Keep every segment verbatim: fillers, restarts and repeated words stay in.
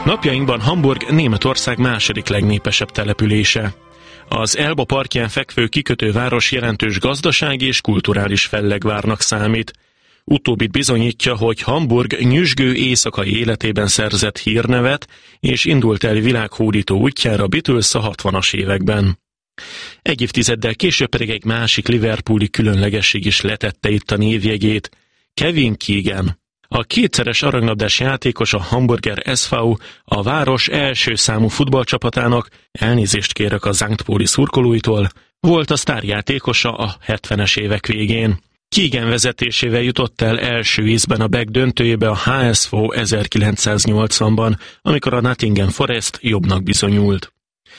Napjainkban Hamburg Németország második legnépesebb települése. Az Elba partján fekvő kikötőváros jelentős gazdasági és kulturális fellegvárnak számít. Utóbbit bizonyítja, hogy Hamburg nyüzsgő éjszakai életében szerzett hírnevet, és indult el világhódító útjára Beatles a hatvanas években. Egy évtizeddel később pedig egy másik liverpooli különlegesség is letette itt a névjegyét, Kevin Keegan. A kétszeres aranylabdás játékos, a Hamburger es vé, a város első számú futballcsapatának, elnézést kérek a Sankt Pauli szurkolóitól, volt a sztárjátékosa a hetvenes évek végén. Keegan vezetésével jutott el első ízben a bé e ká döntőjébe a há es vé ezerkilencszáznyolcvanban, amikor a Nottingham Forest jobbnak bizonyult.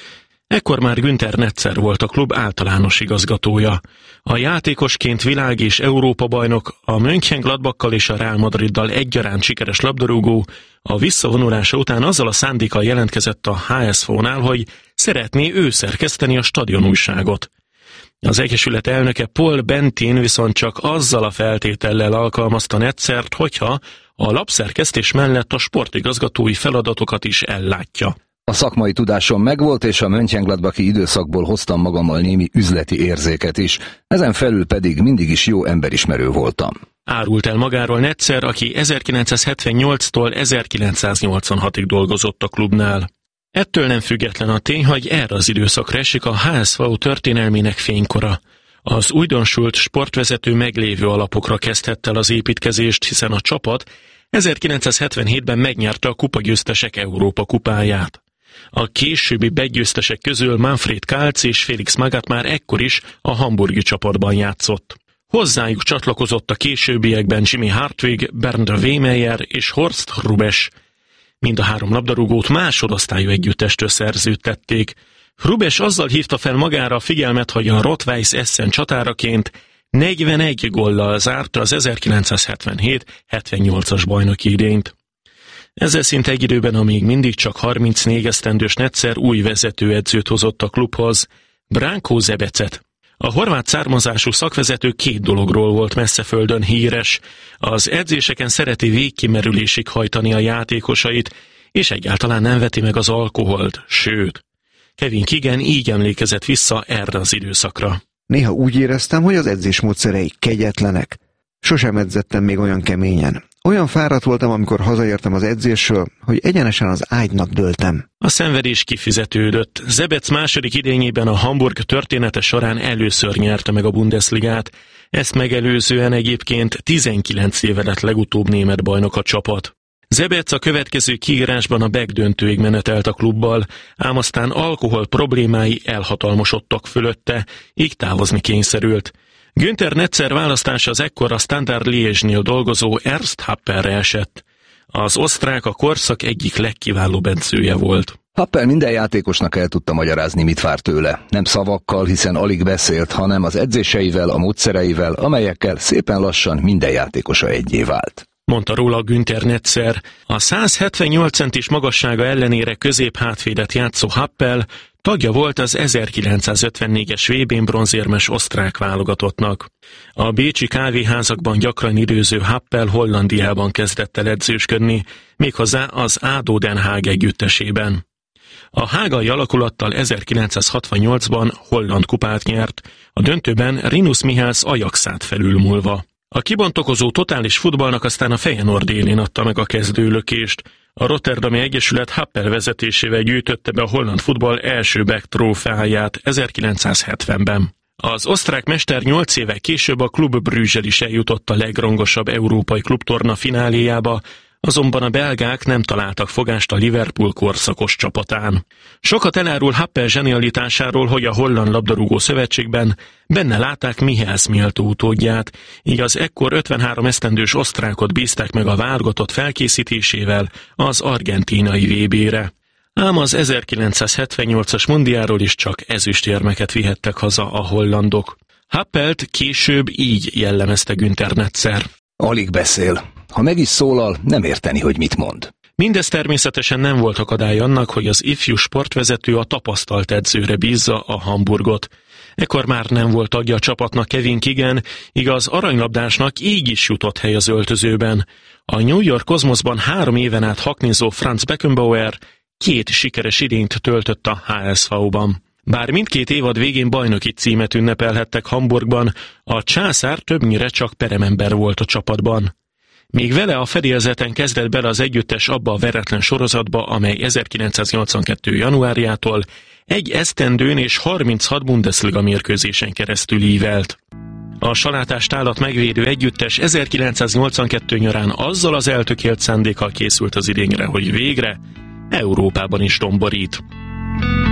Ekkor már Günther Netzer volt a klub általános igazgatója. A játékosként világ- és Európa-bajnok, a Mönchengladbakkal és a Real Madriddal egyaránt sikeres labdarúgó, a visszavonulása után azzal a szándékkal jelentkezett a há es vé-nál, hogy szeretné ő szerkeszteni a stadionújságot. Az egyesület elnöke Paul Bentin viszont csak azzal a feltétellel alkalmazta Netzert, hogyha a lapszerkesztés mellett a sportigazgatói feladatokat is ellátja. A szakmai tudásom megvolt, és a Mönchengladbachi időszakból hoztam magammal némi üzleti érzéket is, ezen felül pedig mindig is jó emberismerő voltam. Árult el magáról Netzer, aki ezerkilencszázhetvennyolctól ezerkilencszáznyolcvanhatig dolgozott a klubnál. Ettől nem független a tény, hogy erre az időszakra esik a há es vé történelmének fénykora. Az újdonsult sportvezető meglévő alapokra kezdhette el az építkezést, hiszen a csapat ezerkilencszázhetvenhétben megnyerte a kupagyőztesek Európa kupáját. A későbbi begyőztesek közül Manfred Kaltz és Felix Magath már ekkor is a hamburgi csapatban játszott. Hozzájuk csatlakozott a későbbiekben Jimmy Hartwig, Bernd Wehmeyer és Horst Hrubesch. Mind a három labdarúgót másodosztályú együttestől szerződtették. Hrubesch azzal hívta fel magára a figyelmet, hogy a Rot-Weiss Essen csatáraként negyvenegy góllal zárta az ezerkilencszázhetvenhét hetvennyolcas bajnoki idényt. Ezzel szinte egy időben a még mindig csak harmincnégy esztendős Netzer új vezetőedzőt hozott a klubhoz, Branko Zebecet. A horvát származású szakvezető két dologról volt messzeföldön híres. Az edzéseken szereti végkimerülésig hajtani a játékosait, és egyáltalán nem veti meg az alkoholt, sőt. Kevin Keegan így emlékezett vissza erre az időszakra. Néha úgy éreztem, hogy az edzésmódszerei kegyetlenek. Sosem edzettem még olyan keményen. Olyan fáradt voltam, amikor hazaértem az edzésről, hogy egyenesen az ágynak dőltem. A szenvedés kifizetődött. Zebec második idényében a Hamburg története során először nyerte meg a Bundesligát. Ezt megelőzően egyébként tizenkilenc éve lett legutóbb német bajnok a csapat. Zebec a következő kiírásban a bé e ká döntőig menetelt a klubbal, ám aztán alkohol problémái elhatalmosodtak fölötte, így távozni kényszerült. Günther Netzer választása az ekkor a Standard Liège-nél dolgozó Ernst Happelre esett. Az osztrák a korszak egyik legkiválóbb edzője volt. Happel minden játékosnak el tudta magyarázni, mit vár tőle. Nem szavakkal, hiszen alig beszélt, hanem az edzéseivel, a módszereivel, amelyekkel szépen lassan minden játékosa egyé vált. Mondta róla Günther Netzer. A száz hetvennyolc centis magassága ellenére középhátvédet játszó Happel tagja volt az ezerkilencszázötvennégyes vé bén bronzérmes osztrák válogatottnak. A bécsi kávéházakban gyakran időző Happel Hollandiában kezdett el edzősködni, méghozzá az á dé o Den Haag együttesében. A hágai alakulattal ezerkilencszázhatvannyolcban holland kupát nyert, a döntőben Rinus Michels Ajaxát felülmúlva. A kibontakozó totális futballnak aztán a Feyenoord élén adta meg a kezdőlökést. A Rotterdami Egyesület Happel vezetésével gyűjtötte be a holland futball első Beck trófeáját ezerkilencszázhetvenben. Az osztrák mester nyolc éve később a Club Brüggel is eljutott a legrangosabb európai klubtorna fináléjába, azonban a belgák nem találtak fogást a Liverpool korszakos csapatán. Sokat elárul Happel zsenialitásáról, hogy a Holland Labdarúgó Szövetségben benne látták Michels méltó utódját, így az ekkor ötvenhárom esztendős osztrákot bízták meg a válogatott felkészítésével az argentínai vé bére. Ám az ezerkilencszázhetvennyolcas mundiáról is csak ezüstérmeket vihettek haza a hollandok. Happelt később így jellemezte Günther Netzer. Alig beszél. Ha meg is szólal, nem érteni, hogy mit mond. Mindez természetesen nem volt akadály annak, hogy az ifjú sportvezető a tapasztalt edzőre bízza a Hamburgot. Ekkor már nem volt tagja a csapatnak Kevin Keegan, igaz aranylabdásnak így is jutott hely az öltözőben. A New York Cosmosban három éven át haknizó Franz Beckenbauer két sikeres idényt töltött a há es vé-ban. Bár mindkét évad végén bajnoki címet ünnepelhettek Hamburgban, a császár többnyire csak peremember volt a csapatban. Még vele a fedélzeten kezdett bele az együttes abba a veretlen sorozatba, amely ezerkilencszáznyolcvankettő januárjától egy esztendőn és harminchat Bundesliga mérkőzésen keresztül ívelt. A salátást állat megvédő együttes ezerkilencszáznyolcvankettő nyarán azzal az eltökélt szándékkal készült az idényre, hogy végre Európában is domborít.